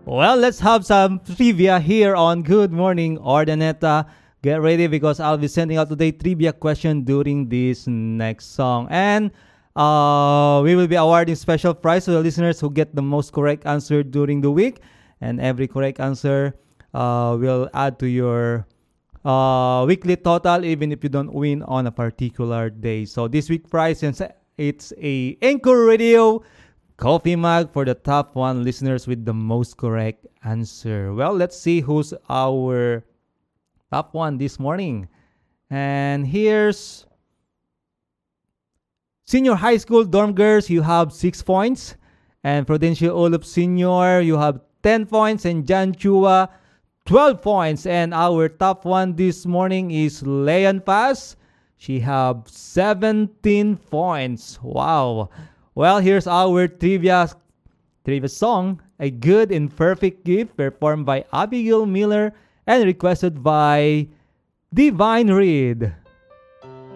Well, let's have some trivia here on Good Morning Ordaneta. Get ready because I'll be sending out today trivia question during this next song. And we will be awarding special prize to the listeners who get the most correct answer during the week. And every correct answer will add to your weekly total even if you don't win on a particular day. So this week prize, since it's a Anchor Radio coffee mug for the top one listeners with the most correct answer. Well, let's see who's our top one this morning. And here's Senior High School Dorm Girls. You have 6 points. And Prudential Olup Senior, you have 10 points. And Jan Chua, 12 points. And our top one this morning is Leon Paz. She have 17 points. Wow. Well, here's our trivia song, A Good and Perfect Gift, performed by Abigail Miller and requested by Divine Reed.